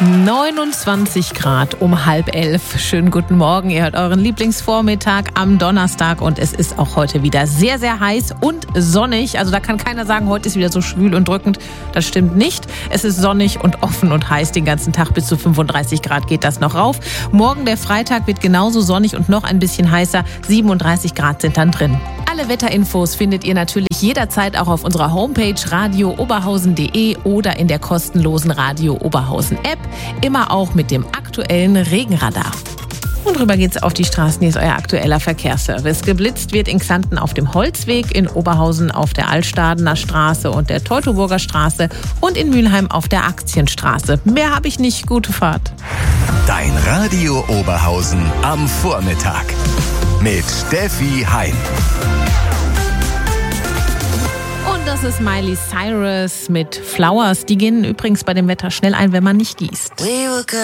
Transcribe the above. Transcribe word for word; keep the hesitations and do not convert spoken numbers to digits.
neunundzwanzig Grad um halb elf. Schönen guten Morgen. Ihr hört euren Lieblingsvormittag am Donnerstag und es ist auch heute wieder sehr, sehr heiß und sonnig. Also da kann keiner sagen, heute ist wieder so schwül und drückend. Das stimmt nicht. Es ist sonnig und offen und heiß den ganzen Tag. Bis zu fünfunddreißig Grad geht das noch rauf. Morgen, der Freitag, wird genauso sonnig und noch ein bisschen heißer. siebenunddreißig Grad sind dann drin. Alle Wetterinfos findet ihr natürlich jederzeit auch auf unserer Homepage radio oberhausen punkt de oder in der kostenlosen Radio Oberhausen App. Immer auch mit dem aktuellen Regenradar. Und rüber geht's auf die Straßen. Hier ist euer aktueller Verkehrsservice. Geblitzt wird in Xanten auf dem Holzweg, in Oberhausen auf der Altstadener Straße und der Teutoburger Straße und in Mülheim auf der Aktienstraße. Mehr habe ich nicht. Gute Fahrt. Dein Radio Oberhausen am Vormittag mit Steffi Heim. Und das ist Miley Cyrus mit Flowers. Die gehen übrigens bei dem Wetter schnell ein, wenn man nicht gießt.